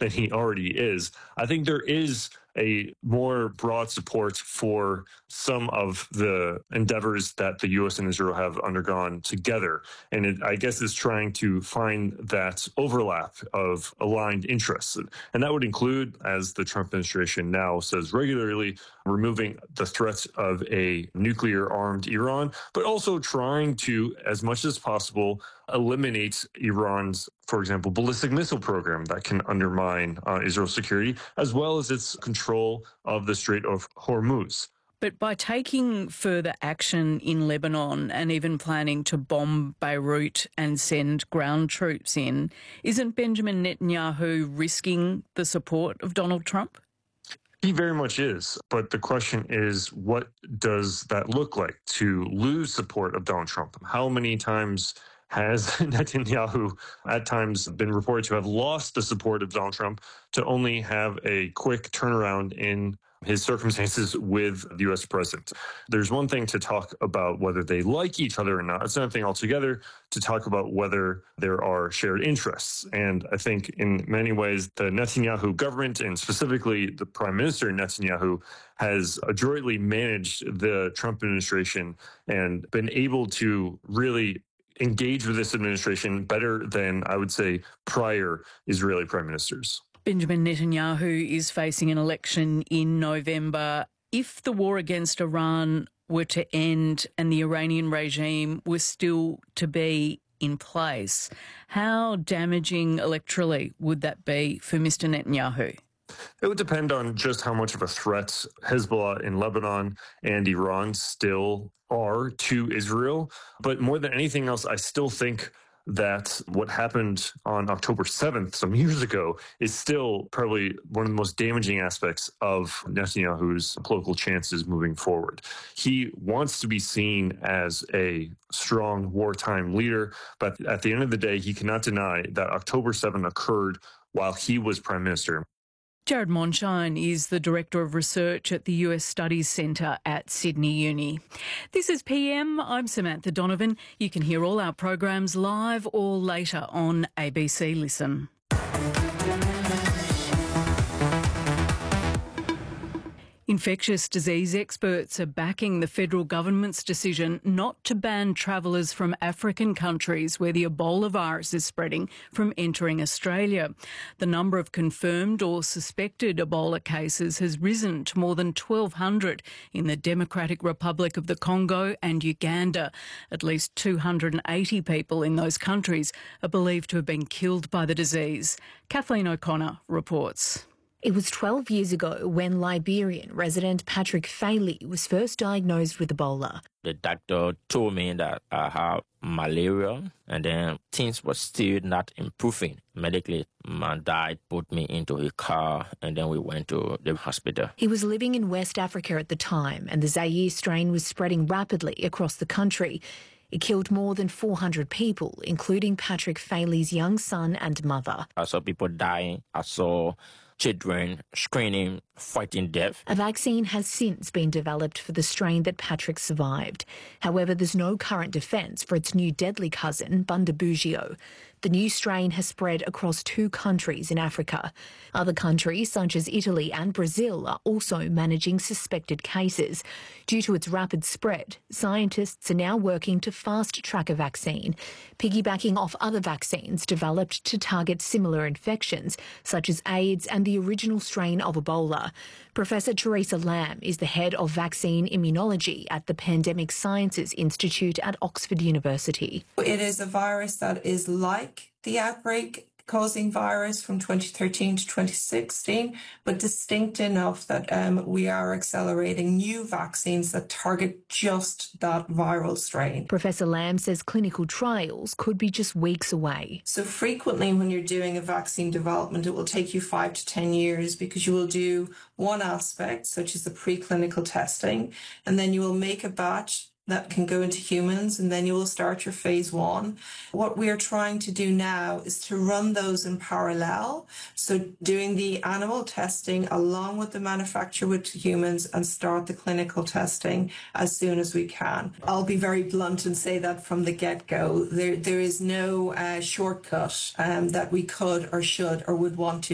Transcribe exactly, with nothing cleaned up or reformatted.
than he already is. I think there is a more broad support for some of the endeavors that the U S and Israel have undergone together. And it, I guess, is trying to find that overlap of aligned interests. And that would include, as the Trump administration now says regularly, removing the threat of a nuclear-armed Iran, but also trying to, as much as possible, eliminate Iran's, for example, ballistic missile program that can undermine uh, Israel's security, as well as its control of the Strait of Hormuz. But by taking further action in Lebanon and even planning to bomb Beirut and send ground troops in, isn't Benjamin Netanyahu risking the support of Donald Trump? He very much is. But the question is, what does that look like to lose support of Donald Trump? How many times has Netanyahu at times been reported to have lost the support of Donald Trump to only have a quick turnaround in his circumstances with the U S president? There's one thing to talk about whether they like each other or not. It's another thing altogether to talk about whether there are shared interests. And I think in many ways, the Netanyahu government, and specifically the Prime Minister Netanyahu, has adroitly managed the Trump administration and been able to really engage with this administration better than, I would say, prior Israeli prime ministers. Benjamin Netanyahu is facing an election in November. If the war against Iran were to end and the Iranian regime was still to be in place, how damaging electorally would that be for Mister Netanyahu? It would depend on just how much of a threat Hezbollah in Lebanon and Iran still are to Israel. But more than anything else, I still think that what happened on October seventh, some years ago, is still probably one of the most damaging aspects of Netanyahu's political chances moving forward. He wants to be seen as a strong wartime leader, but at the end of the day, he cannot deny that October seventh occurred while he was prime minister. Jared Monshine is the Director of Research at the U S Studies Centre at Sydney Uni. This is P M. I'm Samantha Donovan. You can hear all our programs live or later on A B C Listen. Infectious disease experts are backing the federal government's decision not to ban travellers from African countries where the Ebola virus is spreading from entering Australia. The number of confirmed or suspected Ebola cases has risen to more than twelve hundred in the Democratic Republic of the Congo and Uganda. At least two hundred eighty people in those countries are believed to have been killed by the disease. Kathleen O'Connor reports. It was twelve years ago when Liberian resident Patrick Failey was first diagnosed with Ebola. The doctor told me that I have malaria, and then things were still not improving. Medically, my dad put me into a car, and then we went to the hospital. He was living in West Africa at the time, and the Zaire strain was spreading rapidly across the country. It killed more than four hundred people, including Patrick Failey's young son and mother. I saw people dying. I saw children screaming, fighting death. A vaccine has since been developed for the strain that Patrick survived. However, there's no current defence for its new deadly cousin, Bundibugyo. The new strain has spread across two countries in Africa. Other countries, such as Italy and Brazil, are also managing suspected cases. Due to its rapid spread, scientists are now working to fast-track a vaccine, piggybacking off other vaccines developed to target similar infections, such as AIDS and the original strain of Ebola. Professor Teresa Lamb is the head of vaccine immunology at the Pandemic Sciences Institute at Oxford University. It is a virus that is like the outbreak causing virus from twenty thirteen to twenty sixteen, but distinct enough that um, we are accelerating new vaccines that target just that viral strain. Professor Lamb says clinical trials could be just weeks away. So frequently when you're doing a vaccine development, it will take you five to ten years because you will do one aspect, such as the preclinical testing, and then you will make a batch that can go into humans, and then you will start your phase one. What we're trying to do now is to run those in parallel. So doing the animal testing along with the manufacture with humans and start the clinical testing as soon as we can. I'll be very blunt and say that from the get-go. There, there is no uh, shortcut um, that we could or should or would want to